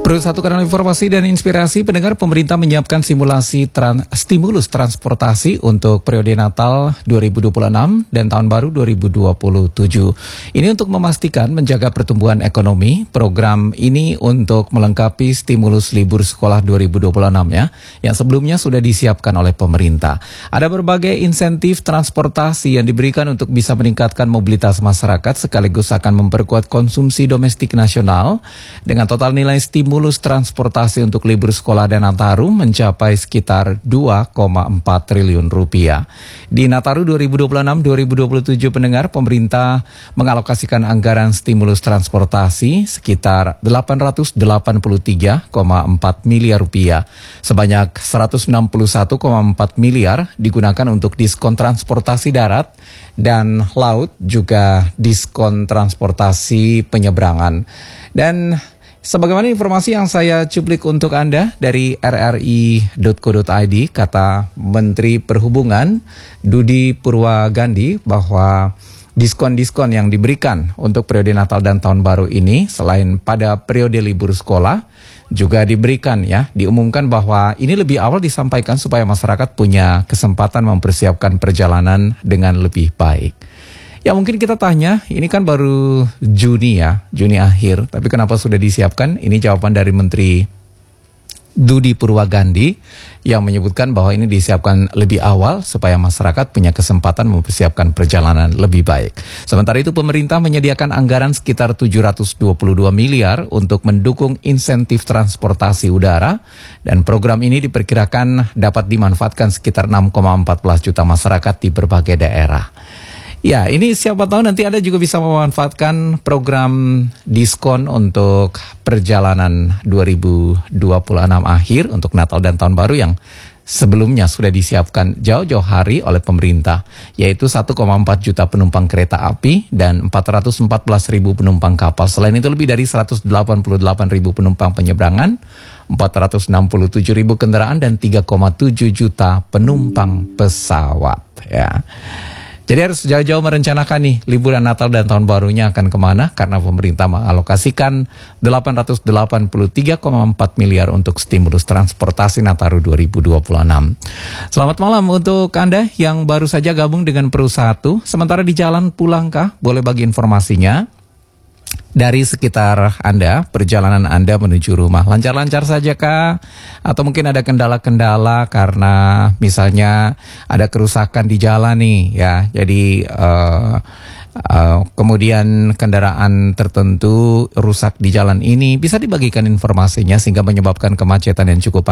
Perlu satu kanal informasi dan inspirasi, pendengar, pemerintah menyiapkan simulasi stimulus transportasi untuk periode Natal 2026 dan Tahun Baru 2027. Ini untuk memastikan menjaga pertumbuhan ekonomi. Program ini untuk melengkapi stimulus libur sekolah 2026 ya, yang sebelumnya sudah disiapkan oleh pemerintah. Ada berbagai insentif transportasi yang diberikan untuk bisa meningkatkan mobilitas masyarakat sekaligus akan memperkuat konsumsi domestik nasional dengan total nilai stimulus transportasi untuk libur sekolah dan Nataru mencapai sekitar 2,4 triliun rupiah. Di Nataru 2026-2027 pendengar, pemerintah mengalokasikan anggaran stimulus transportasi sekitar 883,4 miliar rupiah. Sebanyak 161,4 miliar digunakan untuk diskon transportasi darat dan laut, juga diskon transportasi penyeberangan. Dan sebagaimana informasi yang saya cuplik untuk Anda dari rri.co.id, kata Menteri Perhubungan Dudi Purwagandi bahwa diskon-diskon yang diberikan untuk periode Natal dan Tahun Baru ini selain pada periode libur sekolah juga diberikan ya, diumumkan bahwa ini lebih awal disampaikan supaya masyarakat punya kesempatan mempersiapkan perjalanan dengan lebih baik. Ya mungkin kita tanya, ini kan baru Juni ya, Juni akhir, tapi kenapa sudah disiapkan? Ini jawaban dari Menteri Dudi Purwagandi yang menyebutkan bahwa ini disiapkan lebih awal supaya masyarakat punya kesempatan mempersiapkan perjalanan lebih baik. Sementara itu pemerintah menyediakan anggaran sekitar 722 miliar untuk mendukung insentif transportasi udara, dan program ini diperkirakan dapat dimanfaatkan sekitar 6,14 juta masyarakat di berbagai daerah. Ya, ini siapa tahu nanti Anda juga bisa memanfaatkan program diskon untuk perjalanan 2026 akhir untuk Natal dan Tahun Baru yang sebelumnya sudah disiapkan jauh-jauh hari oleh pemerintah, yaitu 1,4 juta penumpang kereta api dan 414 ribu penumpang kapal. Selain itu lebih dari 188 ribu penumpang penyeberangan, 467 ribu kendaraan dan 3,7 juta penumpang pesawat ya. Jadi harus jauh-jauh merencanakan nih liburan Natal dan Tahun Barunya akan kemana, karena pemerintah mengalokasikan 883,4 miliar untuk stimulus transportasi Nataru 2026. Selamat malam untuk Anda yang baru saja gabung dengan Peru 1. Sementara di jalan pulang kah? Boleh bagi informasinya dari sekitar Anda, perjalanan Anda menuju rumah lancar-lancar saja kah? Atau mungkin ada kendala-kendala karena misalnya ada kerusakan di jalan nih ya. Jadi kemudian kendaraan tertentu rusak di jalan ini, bisa dibagikan informasinya sehingga menyebabkan kemacetan yang cukup